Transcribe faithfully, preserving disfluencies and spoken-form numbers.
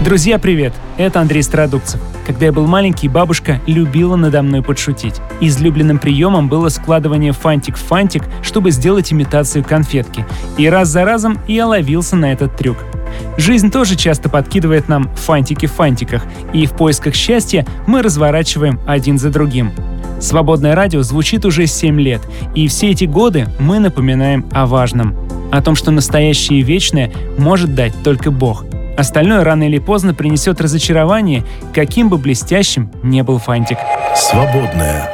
Друзья, привет! Это Андрей Стародубцев. Когда я был маленький, бабушка любила надо мной подшутить. Излюбленным приемом было складывание фантик в фантик, чтобы сделать имитацию конфетки. И раз за разом я ловился на этот трюк. Жизнь тоже часто подкидывает нам фантики в фантиках, и в поисках счастья мы разворачиваем один за другим. Свободное радио звучит уже семь лет, и все эти годы мы напоминаем о важном. О том, что настоящее и вечное может дать только Бог. Остальное рано или поздно принесет разочарование, каким бы блестящим ни был фантик. Свободное